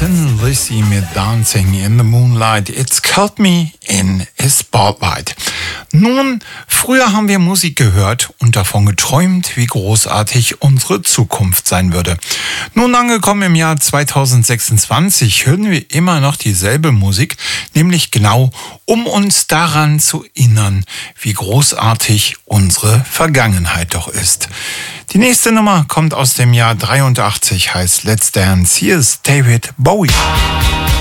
Tin Lizzy mit Dancing in the Moonlight. It's caught me in a spotlight. Nun, früher haben wir Musik gehört und davon geträumt, wie großartig unsere Zukunft sein würde. Nun angekommen im Jahr 2026 hören wir immer noch dieselbe Musik, nämlich genau, um uns daran zu erinnern, wie großartig unsere Vergangenheit doch ist. Die nächste Nummer kommt aus dem Jahr 83, heißt Let's Dance. Hier ist David Bowie.